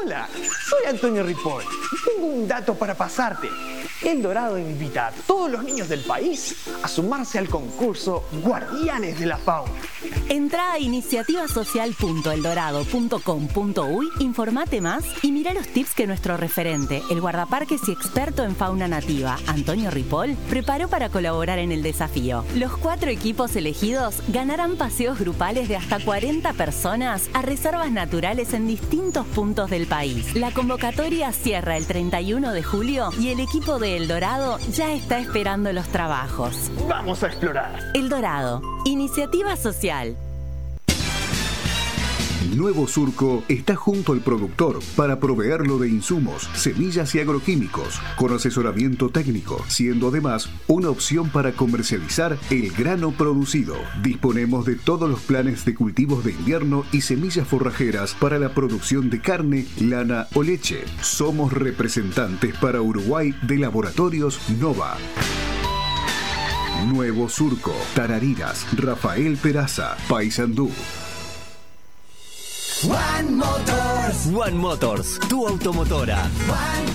Hola, soy Antonio Ripoll y tengo un dato para pasarte. El Dorado invita a todos los niños del país a sumarse al concurso Guardianes de la Fauna. Entrá a iniciativasocial.eldorado.com.uy, informate más y mira los tips que nuestro referente, el guardaparques y experto en fauna nativa, Antonio Ripoll, preparó para colaborar en el desafío. Los 4 equipos elegidos ganarán paseos grupales de hasta 40 personas a reservas naturales en distintos puntos del país. La convocatoria cierra el 31 de julio y el equipo de El Dorado ya está esperando los trabajos. ¡Vamos a explorar! El Dorado, iniciativa social. Nuevo Surco está junto al productor para proveerlo de insumos, semillas y agroquímicos, con asesoramiento técnico, siendo además una opción para comercializar el grano producido. Disponemos de todos los planes de cultivos de invierno y semillas forrajeras para la producción de carne, lana o leche. Somos representantes para Uruguay de Laboratorios Nova. Nuevo Surco, Tarariras, Rafael Peraza, Paysandú. One Motors, tu automotora.